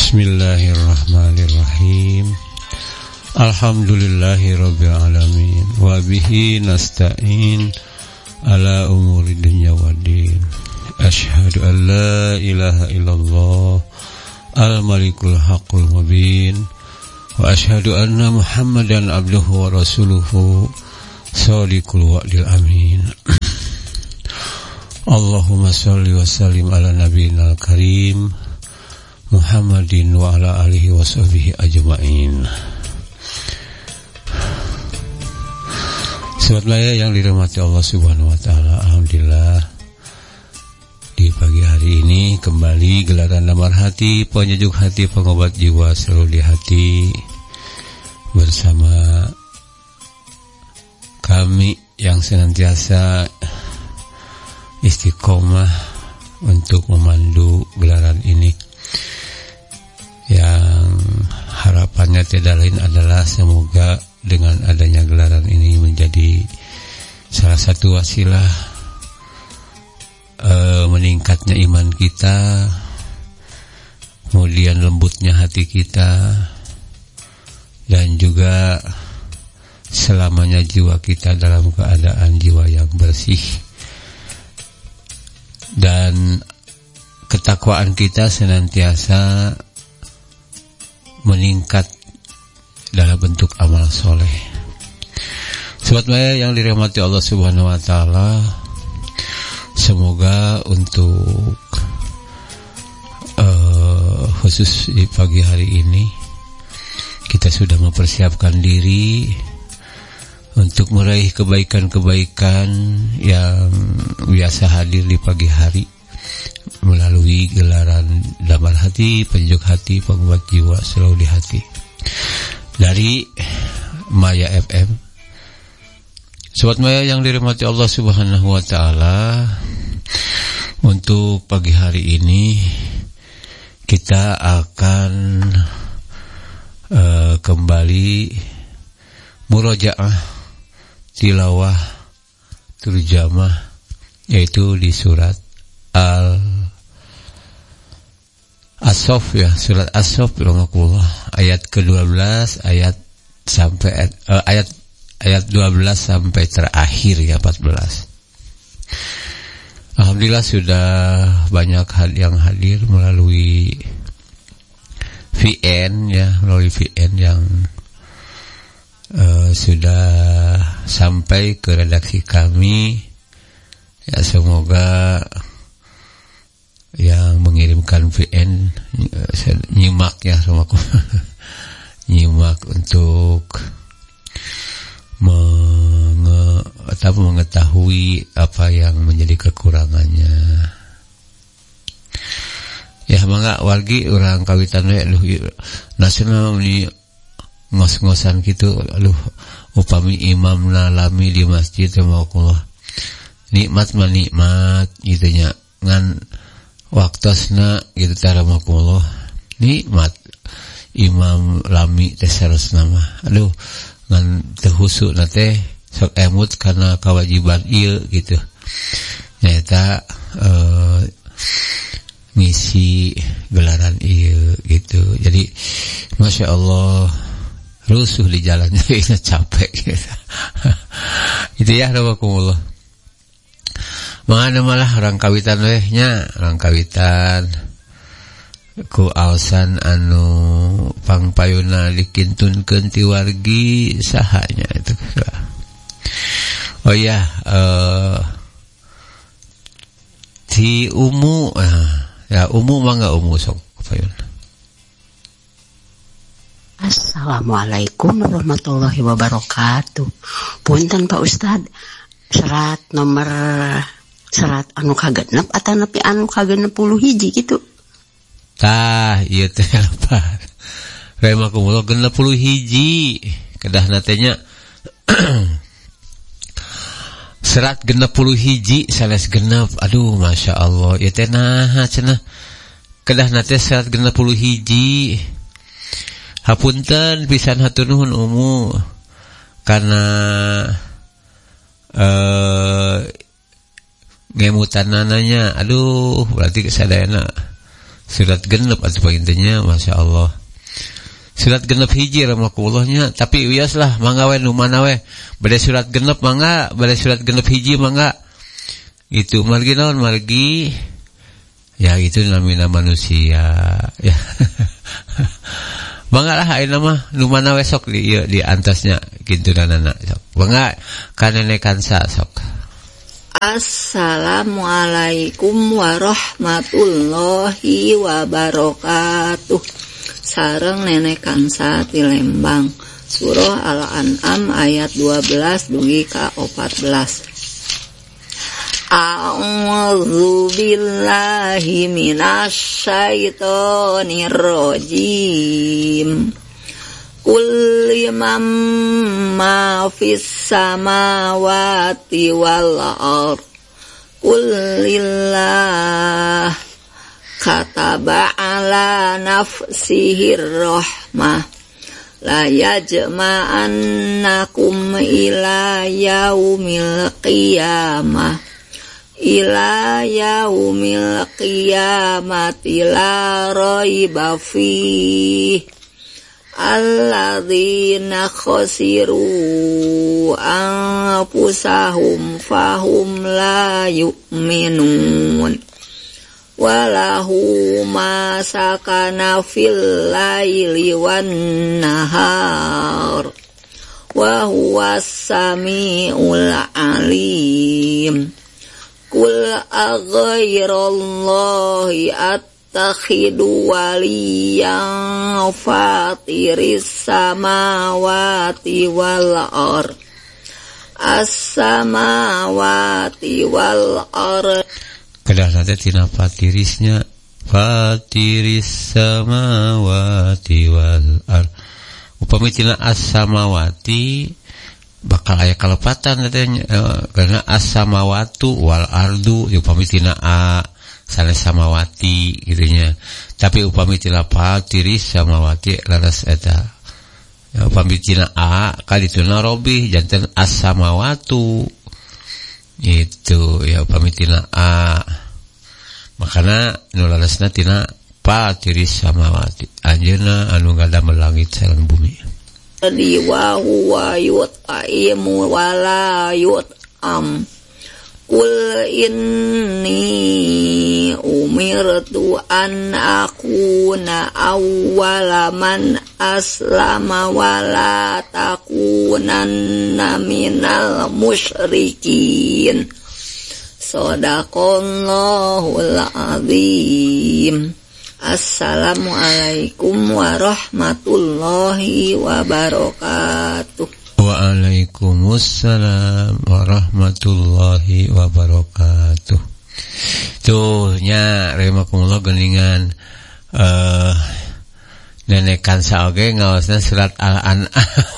Bismillahirrahmanirrahim. Alhamdulillahirabbil alamin wa bihi nasta'in ala umuri dunya waddin. Asyhadu an la ilaha illallah al-malikul haqqul mubin wa asyhadu anna Muhammadan abduhu wa rasuluhu shadiqul wa'dil amin. Allahumma shalli wa sallim ala nabiyina karim Muhammadin wa ala alihi wa sahbihi ajma'in. Sobat Maya yang dirahmati Allah Subhanahu wa taala, alhamdulillah di pagi hari ini kembali gelaran damar hati, penyejuk hati, pengobat jiwa selalu di hati bersama kami yang senantiasa istiqomah untuk memandu gelaran ini, yang harapannya tidak lain adalah semoga dengan adanya gelaran ini menjadi salah satu wasilah meningkatnya iman kita, kemudian lembutnya hati kita, dan juga selamanya jiwa kita dalam keadaan jiwa yang bersih, dan ketakwaan kita senantiasa meningkat dalam bentuk amal soleh. Sobat Maya yang dirahmati Allah Subhanahu wa taala, semoga untuk khusus di pagi hari ini kita sudah mempersiapkan diri untuk meraih kebaikan-kebaikan yang biasa hadir di pagi hari melalui gelaran damar hati, penyejuk hati, pengobat jiwa selalu di hati dari Maya FM. Sobat Maya yang dirahmati Allah Subhanahu wa taala, untuk pagi hari ini kita akan kembali murojaah tilawah turjamah, yaitu di surat As-Saff, ya, surat As-Saff ayat ke-12 ayat 12 sampai terakhir, ya, 14. Alhamdulillah sudah banyak yang hadir melalui VN, ya, melalui VN yang sudah sampai ke redaksi kami. Ya, semoga yang mengirimkan VN nyimak, ya, sama aku nyimak untuk mengetahui apa yang menjadi kekurangannya. Ya, mangga wargi urang kawitan we nasional ni ngos-ngosan gitu, upami imamna lami di masjid sama Allah nikmat gitu nya, ngan waktosna gitu taramakumullah nikmat imam lami teh sarosna mah ngan teu husuna teh sok emut karena kewajiban ieu gitu nyata ngisi gelaran ieu gitu. Jadi Masya Allah rusuh di jalannya ini capek gitu. Itu ya rabakumullah. Mangana malah orang kawitan wehnya, orang kawitan ku aosan anu pangpayuna dikintunkeun ti wargi sahanya itu. Oh ya, ti Umu, ya Umu mangga Umu sok payun. Assalamualaikum warahmatullahi wabarakatuh. Punten Pak Ustad, serat anu kagenep atau nepi anu kagenep 10 hiji gitu. Tah, ieu teh apa? Rahimakumullah genep 10 hiji. Kedah natenya serat genep 10 hiji sales genep. Aduh, Masya Allah, ieu teh naha cenah. Kedah nate serat genep 10 hiji. Hapunten pisan hatur nuhun Umu karena ngemutan nananya. Aduh, berarti kesadayana surat genep atuh intinya Masya Allah. Surat genep hiji rahmatkullahnya, tapi wiaslah mangga we nu mana we bade surat genep mangga, bade surat genep hiji mangga. Itu margi naon margi ya itu namina manusia ya. Mangga lah ayeuna mah nu mana we sok di antasnya kitu nanana sok. Mangga kanenekan sa sok. Assalamualaikum warahmatullahi wabarakatuh. Sareng nenekan sa ti Lembang. Surah Al-An'am ayat 12 dugi ka 14. A'udzu billahi minasy syaithanir rajim. Qul liman ma fis samawati wal ardh. Qul lillah kataba ala nafsihir rahmah la yajma'annakum ila yaumil qiyamah la raiba fihi alladzina khasiru anfusahum fahum la yu'minun. Walahu ma sakana fil laili wan nahar wa huwas samiul alim. Qul aghairallahi attakhidu waliyan fatiris samawati wal ardh as-samawati wal ardh. Kedah nanti tina fatirisnya fatiris samawati wal ardh. Upami tina as-samawati bakal aya kalepatan katanya karena as-samawatu wal ardu upami tina a sanes samawati gitunya. Tapi upami tina fatiris samawati laras eta. Ya, upami tina a kadituna robih janten as-samawatu. Itu ya upami tina a makana nularasna tina fatiris samawati anjeunna anu ngadamel langit sareng bumi di wa huwa yut'imu wa la yut'am. Qul inni umirtu an akuna awwala man aslama wa la takunanna minal musyrikin. Shadaqallahul azim. Assalamualaikum warahmatullahi wabarakatuh. Waalaikumsalam warahmatullahi wabarakatuh. Tuh nya rahimakumullah geuningan nenekan saoge ngaosna surat Al-An'am.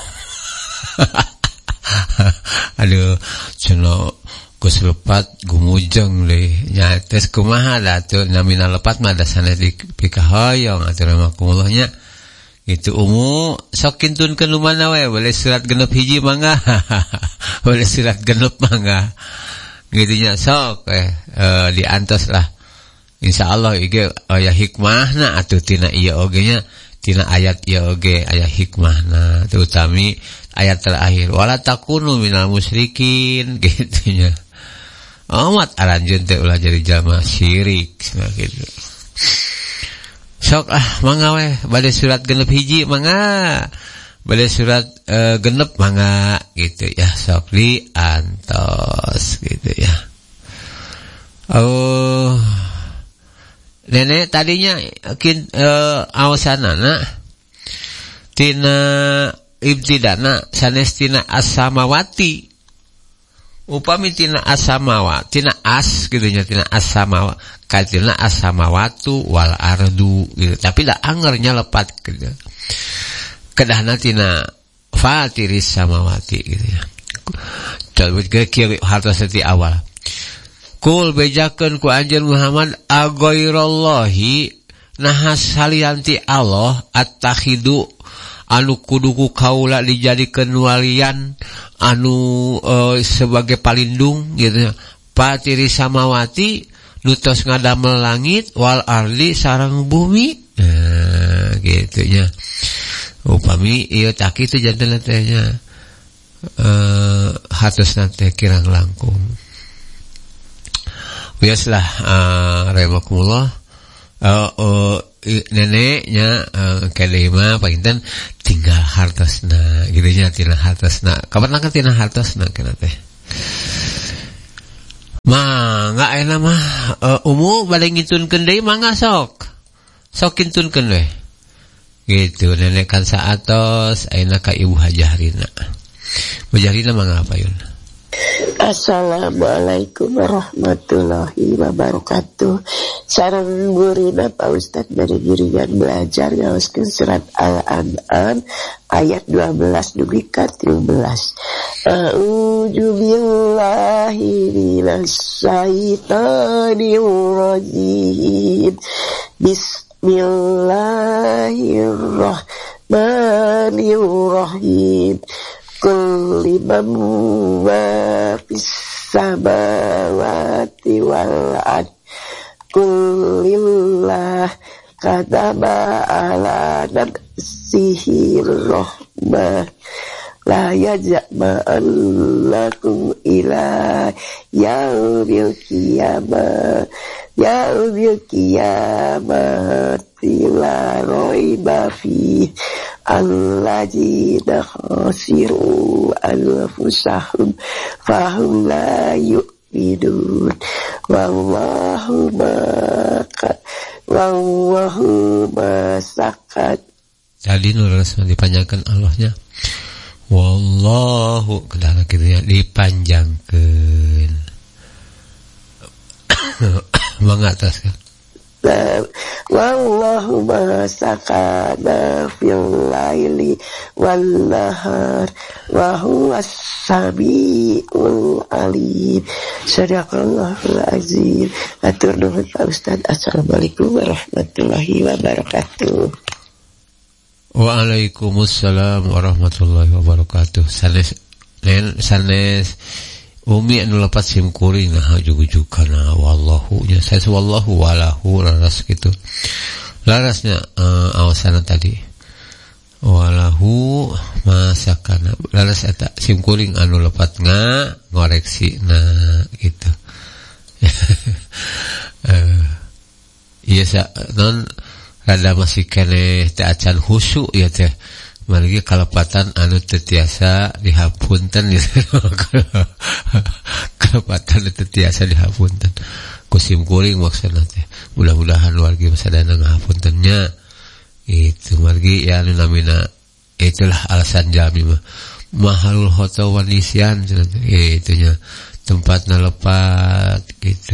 Aduh cenah geus lepat gumujeng deui nya tes kumaha da tuh namina lepat mah da sanes dipikahoyong atuh rahimakumullah nya. Itu umu sok kintunkeun nu mana we boleh surat genep hiji mangga. Boleh surat genep mangga. Gitu nya sok diantos lah. Insyaallah ieu aya hikmahna atuh tina ieu oge nya tina ayat ieu oge aya hikmahna terutami ayat terakhir wala takunu minal musyrikin gitu nya. Amat aranjeun teh ulah jadi jalma syirik gitu. Sok mangga we bade surat genep hiji mangga bade surat genep mangga gitu ya sok diantos gitu ya. Oh nenek tadinya awasanana tina ibtidana sanes tina as-samawati upami tina as-samawa tina as gitu nya tina as-samawa katina as-samawatu wal ardu gitu. Tapi da angernya lepat gitu. Kedahna tina fatiris samawati gitu ya. Dalbut ke kieu hartos ti awal. Kul bejakeun ku anjeun Muhammad aghairallahi nahas salianti Allah attakhidu anu kuduku kaula dijadikeun walian anu sebagai palindung gitu. Fatiris samawati nutos ngadamel langit wal ardi sareng bumi. Nah, gitu nya. Upami ieu tak kitu janten teh nya. Hatosna teh kirang langkung. Biaslah rahimakumullah. Neneknya kelima pakinten tinggal hartosna gitu nya, tina hartosna. Kapan angkat tina hartosna kana teh. Mangga ayeuna mah umu bade ngintunkeun deui mangga sok ngintunkeun we. Gitu nenek kan saatos ayeuna ka Ibu Hajarina. Bu Hajarina mangga apa yun? Assalamualaikum warahmatullahi wabarakatuh. Sareng gurina Pak Ustadz dari giringan belajar ngaoskeun surat Al-An'am ayat 12 dugi ka 13. A'udzu billahi minasyaitonir rajim. Bismillahirrahmanirrahim. Kulli man wa fis samawati wal ard kullillah kataba ala nafsihi rahmah la yajma'annakum ila yaumil qiyamati la raiba fihi alladzina khasiru anfusahum fahum la yu'minun wallahu masakat. Tadi nurus dipanjangkan Allahnya. Wallahu kedana kitu ya dipanjangkeun. Mengataskan. Wallahu masakana fil laili wan nahar wa huwas samiul alim. Sadaqallahul azim. Atur nuhun Pak Ustaz. Assalamualaikum warahmatullahi wabarakatuh. Waalaikumsalam warahmatullahi wabarakatuh. Sanes Umi anu lepat sim kuring nah ujug-ujug kana wallahu nya saya wallahu walahu laras gitu. Larasnya awasana tadi. Walahu masakana. Laras eta sim kuring anu lepat ngoreksina gitu. Iya non rada masih keneh teh acan husu ya teh. Margi kalepatan anu teu tiasa dihapunten gitu. Kalepatan teu tiasa dihapunten. Kusim kuring maksudna teh. Mudah-mudahan wargi sadana ngahapuntennya. Itu margi ya anu namina itulah alasan jami mah. Mahalul hoto wanisian itunya tempatna lepat gitu.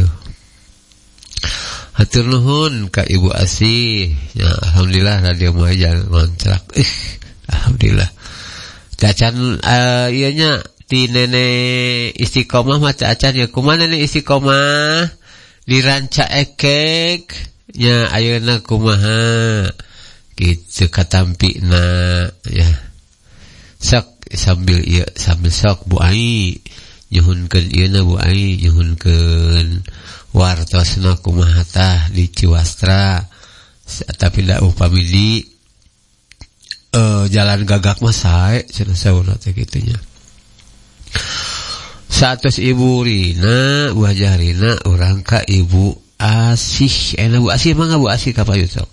Hatur nuhun ka Ibu Asih. Ya alhamdulillah radio Muhajar ngontrak. Alhamdulillah. Cacan ianya ti nenek istiqomah mah cacan ya kumaha nenek istiqomah di ranca ekek nya ayeuna kumaha kitu katampina ya. Sok sambil sok Bu Ai nyuhunkeun ieu na Bu Ai nyuhunkeun wartosna kumaha tah di Ciwastra tapi da upami di jalan gagak mah sae cenah sauna teh kitu nya. Satos Ibu Rina, Bu Hajarina urang ka Ibu Asih. Bu Asih mangga Bu Asih ka payut sok.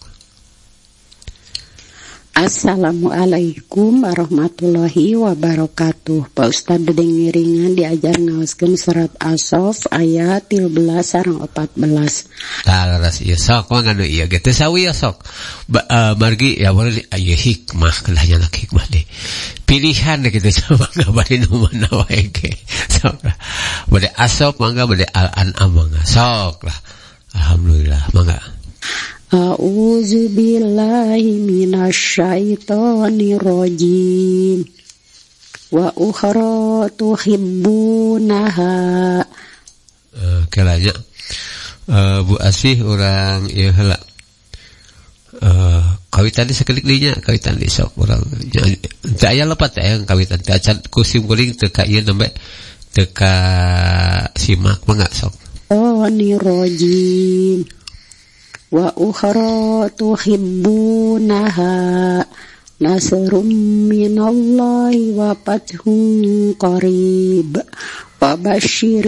Assalamualaikum warahmatullahi wabarakatuh. Pak Ustaz dedengiringan diajar ngaoskeun surat As-Saff ayat 13 sareng 14. Talaras ieu sok mangga nu ieu ge teu sawi sok. Margi ya boleh aya hikmah kelah nya hikmah deh. Pilihan deh kitu coba mangga bade nu mana wae ge. Sok lah. Bade As-Saff mangga bade Al-An'am mangga sok lah. Alhamdulillah mangga. A'udzu billahi minasyaitonir rajim. Wa ukhra tuhibbunaha. Kelanya Bu Asih urang ieu heula. Kawitan di sekelik dinya, kawitan di sok urang. Teu aya lepat teh kawitan teh acan kusim kuring teu ka ieu nembe teu ka simak mangga sok. minasyaitonir rajim wa ukhra tuhibbunaha nasrum minallahi wa fathun qarib wa basyir